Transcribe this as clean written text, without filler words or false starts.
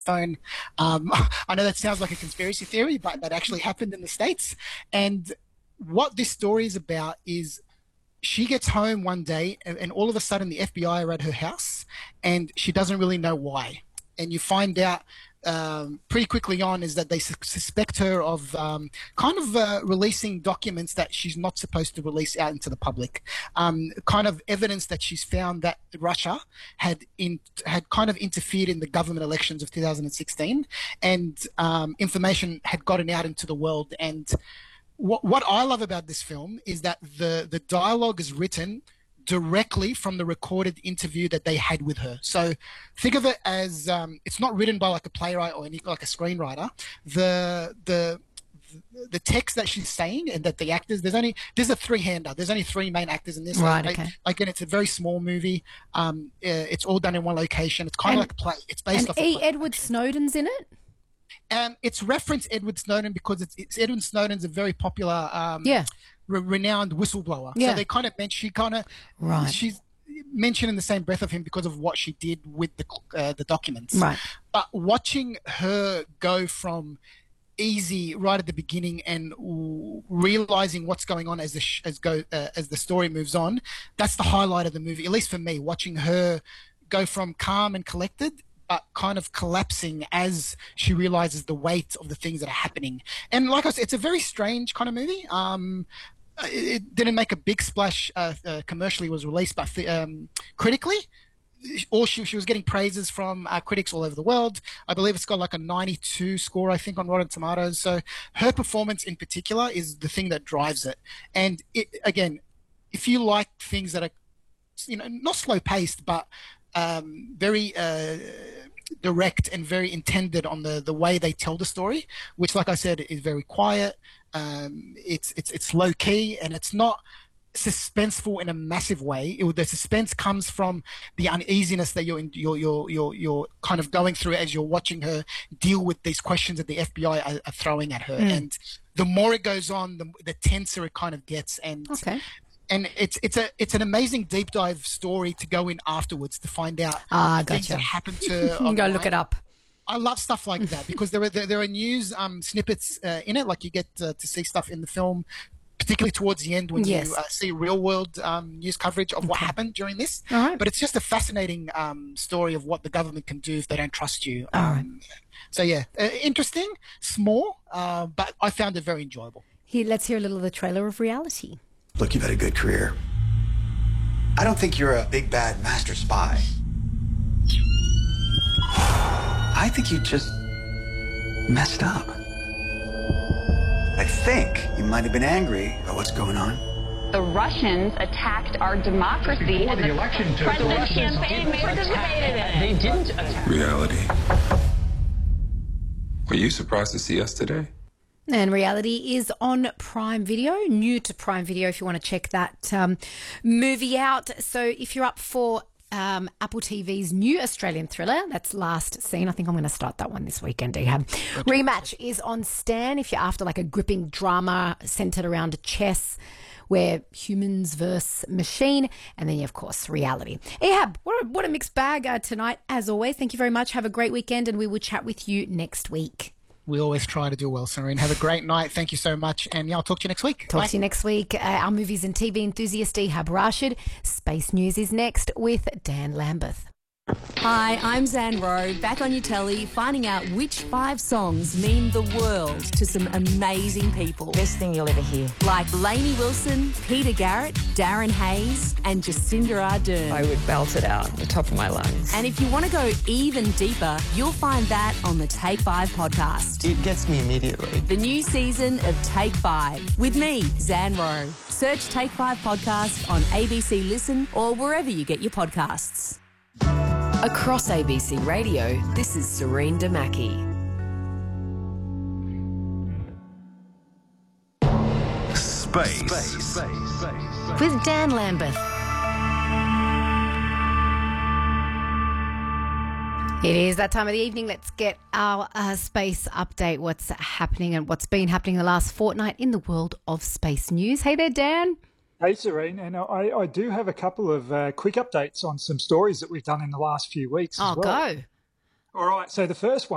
phone. I know that sounds like a conspiracy theory, but that actually happened in the States. And what this story is about is she gets home one day and all of a sudden the FBI are at her house and she doesn't really know why. And you find out pretty quickly on is that they suspect her of releasing documents that she's not supposed to release out into the public. Kind of evidence that she's found that Russia had kind of interfered in the government elections of 2016, and information had gotten out into the world. And what I love about this film is that the dialogue is written directly from the recorded interview that they had with her. So think of it as it's not written by like a playwright or like a screenwriter. The text that she's saying and that the actors, there's a three-hander. There's only three main actors in this. Right, okay. Again, it's a very small movie. It's all done in one location. It's kind of like a play. It's based off a play. Edward Snowden's in it? It's referenced Edward Snowden because it's Edward Snowden's a very popular renowned whistleblower. Yeah. So they kind of she's mentioned in the same breath of him because of what she did with the documents. Right. But watching her go from easy right at the beginning and realizing what's going on as the story moves on, that's the highlight of the movie. At least for me, watching her go from calm and collected, but kind of collapsing as she realizes the weight of the things that are happening. And like I said, it's a very strange kind of movie. It didn't make a big splash commercially. It was released, but critically, she was getting praises from critics all over the world. I believe it's got like a 92 score, I think, on Rotten Tomatoes. So her performance in particular is the thing that drives it. And again, if you like things that are, not slow paced, but very direct and very intended on the way they tell the story, which, like I said, is very quiet. It's low key and it's not suspenseful in a massive way. The suspense comes from the uneasiness that you're kind of going through as you're watching her deal with these questions that the FBI are throwing at her. And the more it goes on, the tenser it kind of gets. And okay. And it's an amazing deep dive story to go in afterwards to find out things that happened to her. You can go look it up. I love stuff like that because there are news snippets in it. Like you get to see stuff in the film, particularly towards the end when you see real world news coverage of what happened during this. All right. But it's just a fascinating story of what the government can do if they don't trust you. All right. So yeah, interesting, small, but I found it very enjoyable. Here, let's hear a little of the trailer of Reality. Look, you've had a good career. I don't think you're a big bad master spy. I think you just messed up. I think you might have been angry about what's going on. The Russians attacked our democracy. Before the election took President's campaign participated in it. They didn't attack. Reality. Were you surprised to see us today? And Reality is on Prime Video, new to Prime Video if you want to check that movie out. So if you're up for Apple TV's new Australian thriller, that's Last Scene. I think I'm going to start that one this weekend, Ehab. Rematch is on Stan if you're after like a gripping drama centred around chess where humans versus machine. And then, of course, Reality. Ehab, what a mixed bag tonight, as always. Thank you very much. Have a great weekend and we will chat with you next week. We always try to do well, Serene. Have a great night. Thank you so much. And yeah, I'll talk to you next week. Talk to you next week. Our movies and TV enthusiast, Ehab Rashid. Space News is next with Dan Lambeth. Hi, I'm Zan Rowe, back on your telly, finding out which 5 songs mean the world to some amazing people. Best thing you'll ever hear. Like Lainey Wilson, Peter Garrett, Darren Hayes, and Jacinda Ardern. I would belt it out at the top of my lungs. And if you want to go even deeper, you'll find that on the Take 5 podcast. It gets me immediately. The new season of Take 5 with me, Zan Rowe. Search Take 5 podcast on ABC Listen or wherever you get your podcasts. Across ABC Radio, this is Serene Damaki. Space. With Dan Lambeth. It is that time of the evening. Let's get our space update. What's happening and what's been happening the last fortnight in the world of space news. Hey there, Dan. Hey, Serene, and I do have a couple of quick updates on some stories that we've done in the last few weeks as well. Go. All right, so the first one